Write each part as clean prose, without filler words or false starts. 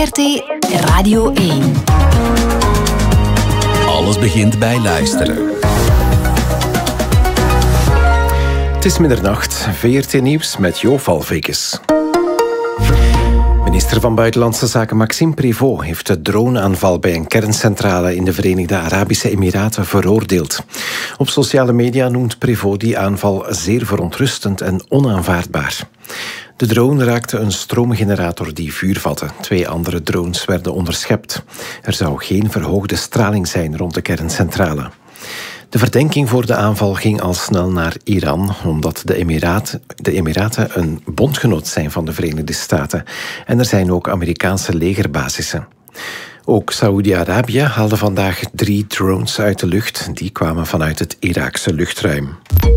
VRT Radio 1. Alles begint bij luisteren. Het is middernacht. VRT Nieuws met Jo Valvekes. Minister van Buitenlandse Zaken Maxime Prévost heeft de droneaanval bij een kerncentrale in de Verenigde Arabische Emiraten veroordeeld. Op sociale media noemt Prévost die aanval zeer verontrustend en onaanvaardbaar. De drone raakte een stroomgenerator die vuur vatte. 2 andere drones werden onderschept. Er zou geen verhoogde straling zijn rond de kerncentrale. De verdenking voor de aanval ging al snel naar Iran, omdat de Emiraten een bondgenoot zijn van de Verenigde Staten. En er zijn ook Amerikaanse legerbasissen. Ook Saoedi-Arabië haalde vandaag 3 drones uit de lucht. Die kwamen vanuit het Iraakse luchtruim.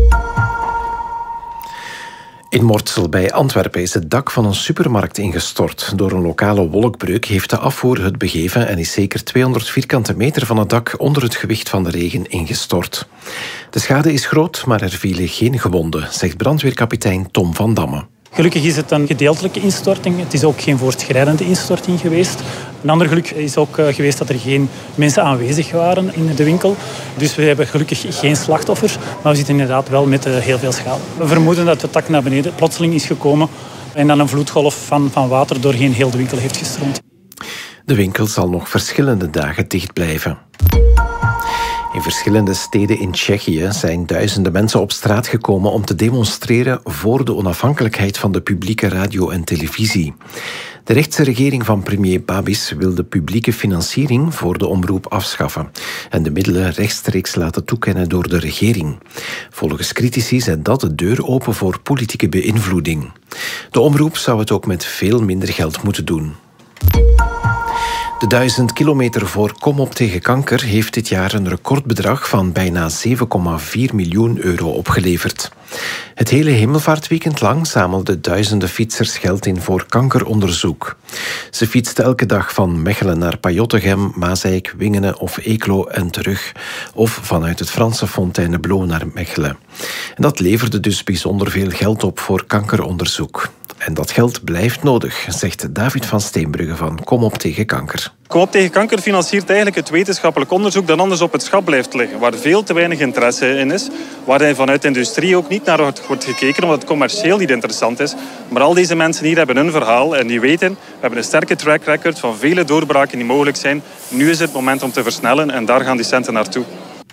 In Mortsel bij Antwerpen is het dak van een supermarkt ingestort. Door een lokale wolkbreuk heeft de afvoer het begeven en is zeker 200 vierkante meter van het dak onder het gewicht van de regen ingestort. De schade is groot, maar er vielen geen gewonden, zegt brandweerkapitein Tom van Damme. Gelukkig is het een gedeeltelijke instorting. Het is ook geen voortschrijdende instorting geweest. Een ander geluk is ook geweest dat er geen mensen aanwezig waren in de winkel. Dus we hebben gelukkig geen slachtoffers, maar we zitten inderdaad wel met heel veel schade. We vermoeden dat het dak naar beneden plotseling is gekomen en dan een vloedgolf van water doorheen heel de winkel heeft gestroomd. De winkel zal nog verschillende dagen dicht blijven. In verschillende steden in Tsjechië zijn duizenden mensen op straat gekomen om te demonstreren voor de onafhankelijkheid van de publieke radio en televisie. De rechtse regering van premier Babis wil de publieke financiering voor de omroep afschaffen en de middelen rechtstreeks laten toekennen door de regering. Volgens critici zet dat de deur open voor politieke beïnvloeding. De omroep zou het ook met veel minder geld moeten doen. De 1000 kilometer voor Kom op tegen kanker heeft dit jaar een recordbedrag van bijna 7,4 miljoen euro opgeleverd. Het hele hemelvaartweekend lang zamelden duizenden fietsers geld in voor kankeronderzoek. Ze fietsten elke dag van Mechelen naar Pajottegem, Maaseik, Wingene of Eeklo en terug. Of vanuit het Franse Fontainebleau naar Mechelen. En dat leverde dus bijzonder veel geld op voor kankeronderzoek. En dat geld blijft nodig, zegt David van Steenbrugge van Kom op tegen kanker. Kom op tegen kanker financiert eigenlijk het wetenschappelijk onderzoek dat anders op het schap blijft liggen, waar veel te weinig interesse in is, waar vanuit de industrie ook niet naar wordt gekeken, omdat het commercieel niet interessant is. Maar al deze mensen hier hebben hun verhaal en die weten, we hebben een sterke track record van vele doorbraken die mogelijk zijn. Nu is het moment om te versnellen en daar gaan die centen naartoe.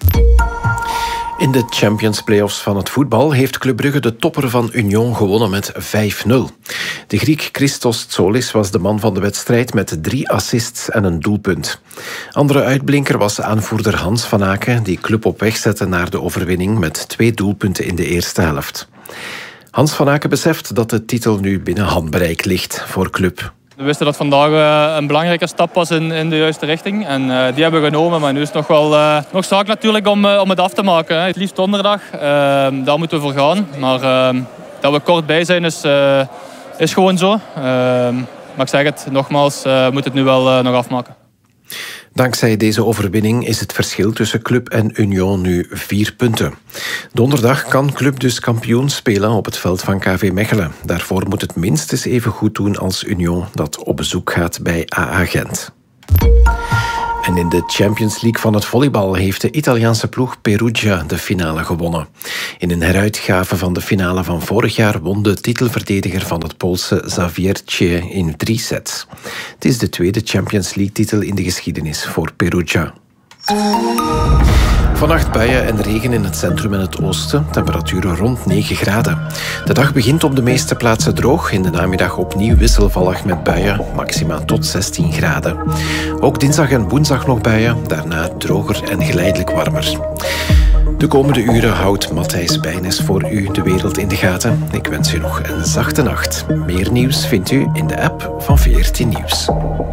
In de Champions Playoffs van het voetbal heeft Club Brugge de topper van Union gewonnen met 5-0. De Griek Christos Tsolis was de man van de wedstrijd met 3 assists en een doelpunt. Andere uitblinker was aanvoerder Hans van Aken, die Club op weg zette naar de overwinning met 2 doelpunten in de eerste helft. Hans van Aken beseft dat de titel nu binnen handbereik ligt voor Club. We wisten dat vandaag een belangrijke stap was in de juiste richting. En die hebben we genomen. Maar nu is het nog zaak natuurlijk om het af te maken. Het liefst donderdag. Daar moeten we voor gaan. Maar dat we kort bij zijn is gewoon zo. Maar ik zeg het nogmaals, we moeten het nu wel nog afmaken. Dankzij deze overwinning is het verschil tussen Club en Union nu 4 punten. Donderdag kan Club dus kampioen spelen op het veld van KV Mechelen. Daarvoor moet het minstens even goed doen als Union, dat op bezoek gaat bij AA Gent. En in de Champions League van het volleybal heeft de Italiaanse ploeg Perugia de finale gewonnen. In een heruitgave van de finale van vorig jaar won de titelverdediger van het Poolse Zawiercie in 3 sets. Het is de tweede Champions League-titel in de geschiedenis voor Perugia. Vannacht buien en regen in het centrum en het oosten. Temperaturen rond 9 graden. De dag begint op de meeste plaatsen droog. In de namiddag opnieuw wisselvallig met buien. Maxima tot 16 graden. Ook dinsdag en woensdag nog buien. Daarna droger en geleidelijk warmer. De komende uren houdt Matthijs Bijnes voor u de wereld in de gaten. Ik wens u nog een zachte nacht. Meer nieuws vindt u in de app van VRT Nieuws.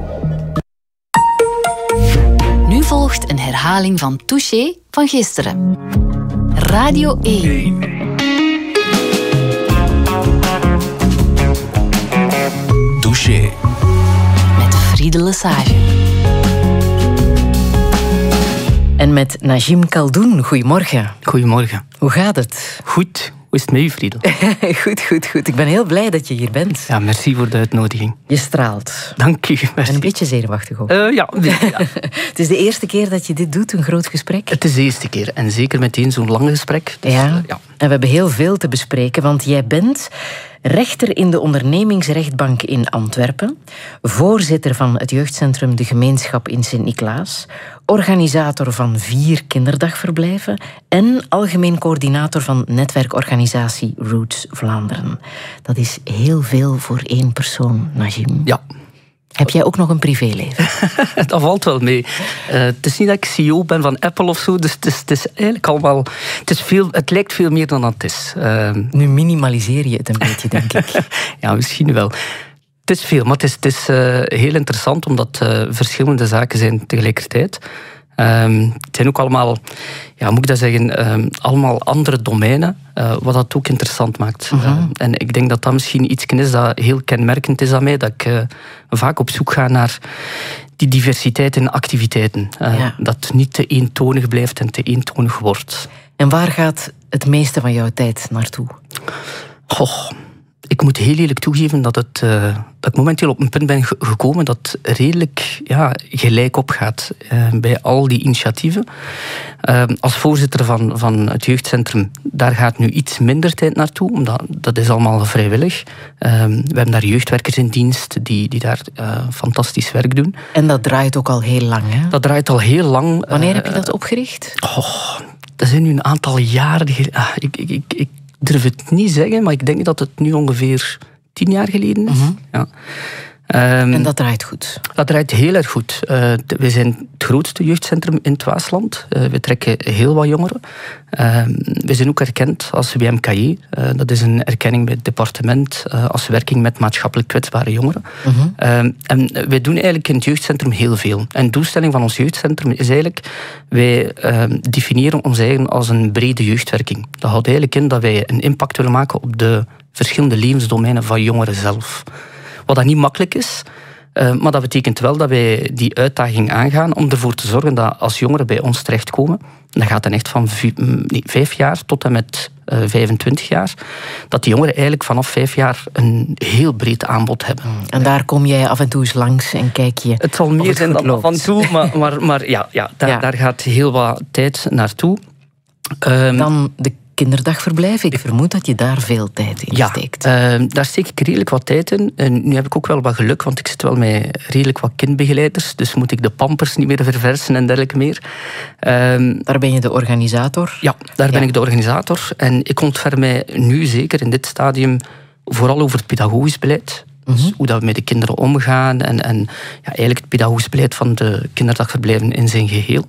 Nu volgt een herhaling van Touché van gisteren. Radio 1. Touché. Met Friede Lesage. En met Najim Khaldoun. Goedemorgen. Goedemorgen. Hoe gaat het? Goed. Hoe is het met u, Friedel? Goed. Ik ben heel blij dat je hier bent. Ja, merci voor de uitnodiging. Je straalt. Dank u, merci. En een beetje zenuwachtig ook. Ja. Het is de eerste keer dat je dit doet, een groot gesprek. Het is de eerste keer. En zeker meteen zo'n lang gesprek. Dus, ja. En we hebben heel veel te bespreken, want jij bent rechter in de ondernemingsrechtbank in Antwerpen, voorzitter van het jeugdcentrum De Gemeenschap in Sint-Niklaas, organisator van 4 kinderdagverblijven en algemeen coördinator van netwerkorganisatie Roots Vlaanderen. Dat is heel veel voor 1 persoon, Najim. Ja. Heb jij ook nog een privéleven? Dat valt wel mee. Het is niet dat ik CEO ben van Apple of zo, dus het is eigenlijk allemaal... Het lijkt veel meer dan het is. Nu minimaliseer je het een beetje, denk ik. Ja, misschien wel. Het is veel, maar het is heel interessant, omdat verschillende zaken zijn tegelijkertijd. Het zijn ook allemaal, moet ik dat zeggen, allemaal andere domeinen, wat dat ook interessant maakt. En ik denk dat dat misschien iets is dat heel kenmerkend is aan mij, dat ik vaak op zoek ga naar die diversiteit in activiteiten. Dat het niet te eentonig blijft en te eentonig wordt. En waar gaat het meeste van jouw tijd naartoe? Ik moet heel eerlijk toegeven dat ik momenteel op een punt ben gekomen dat redelijk gelijk opgaat bij al die initiatieven. Als voorzitter van het jeugdcentrum, daar gaat nu iets minder tijd naartoe, omdat dat is allemaal vrijwillig. We hebben daar jeugdwerkers in dienst die daar fantastisch werk doen. En dat draait ook al heel lang, hè? Dat draait al heel lang. Wanneer heb je dat opgericht? Dat zijn nu een aantal jaren. Ik durf het niet zeggen, maar ik denk dat het nu ongeveer 10 jaar geleden is. Ja. En dat draait goed? Dat draait heel erg goed. We zijn het grootste jeugdcentrum in het Waasland. We trekken heel wat jongeren. We zijn ook erkend als WMKJ. Dat is een erkenning bij het departement als werking met maatschappelijk kwetsbare jongeren. En wij doen eigenlijk in het jeugdcentrum heel veel. En de doelstelling van ons jeugdcentrum is eigenlijk, wij definiëren ons eigen als een brede jeugdwerking. Dat houdt eigenlijk in dat wij een impact willen maken op de verschillende levensdomeinen van jongeren zelf. Wat dat niet makkelijk is, maar dat betekent wel dat wij die uitdaging aangaan om ervoor te zorgen dat als jongeren bij ons terechtkomen, dat gaat dan echt van 5 jaar tot en met 25 jaar, dat die jongeren eigenlijk vanaf 5 jaar een heel breed aanbod hebben. En daar kom jij af en toe eens langs en kijk je. Het zal meer zijn dan af en toe, maar daar gaat heel wat tijd naartoe. Dan de kinderdagverblijf. Ik vermoed dat je daar veel tijd in steekt. Daar steek ik redelijk wat tijd in. En nu heb ik ook wel wat geluk, want ik zit wel met redelijk wat kindbegeleiders. Dus moet ik de pampers niet meer verversen en dergelijke meer. Daar ben je de organisator? Ja, daar ben ik de organisator. En ik ontfer mij nu zeker in dit stadium vooral over het pedagogisch beleid. Dus hoe dat we met de kinderen omgaan. En eigenlijk het pedagogisch beleid van de kinderdagverblijven in zijn geheel.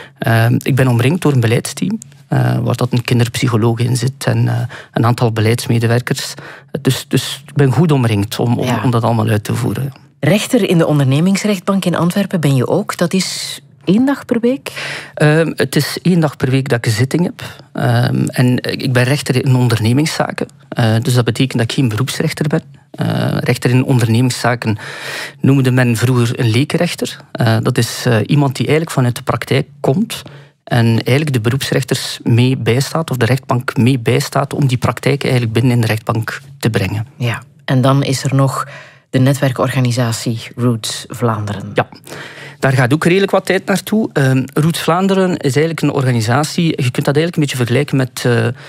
Ik ben omringd door een beleidsteam. Waar dat een kinderpsycholoog in zit en een aantal beleidsmedewerkers. Dus ik ben goed omringd om dat allemaal uit te voeren. Rechter in de ondernemingsrechtbank in Antwerpen ben je ook. Dat is 1 dag per week? Het is 1 dag per week dat ik een zitting heb. En ik ben rechter in ondernemingszaken. Dus dat betekent dat ik geen beroepsrechter ben. Rechter in ondernemingszaken noemde men vroeger een lekenrechter. Dat is iemand die eigenlijk vanuit de praktijk komt en eigenlijk de beroepsrechters mee bijstaat, of de rechtbank mee bijstaat, om die praktijk eigenlijk binnen in de rechtbank te brengen. Ja, en dan is er nog de netwerkorganisatie Roots Vlaanderen. Ja, daar gaat ook redelijk wat tijd naartoe. Roots Vlaanderen is eigenlijk een organisatie, je kunt dat eigenlijk een beetje vergelijken met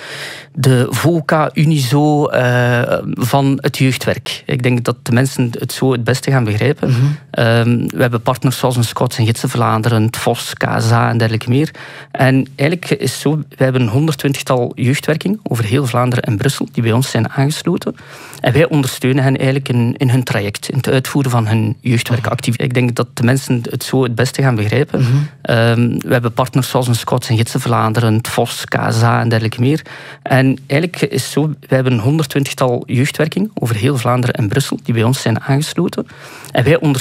de VOCA Unizo van het jeugdwerk. Ik denk dat de mensen het zo het beste gaan begrijpen. We hebben partners zoals een Scouts en Gidsen Vlaanderen, het VOS, KSA en dergelijke meer. En eigenlijk is het zo, we hebben een 120-tal jeugdwerking over heel Vlaanderen en Brussel die bij ons zijn aangesloten. En wij ondersteunen hen eigenlijk in hun traject, in het uitvoeren van hun jeugdwerkactiviteit. Ik denk dat de mensen het zo het beste gaan begrijpen. We hebben partners zoals een Scouts en Gidsen Vlaanderen, het VOS, KSA en dergelijke meer. En eigenlijk is het zo, we hebben een 120-tal jeugdwerking over heel Vlaanderen en Brussel die bij ons zijn aangesloten. En wij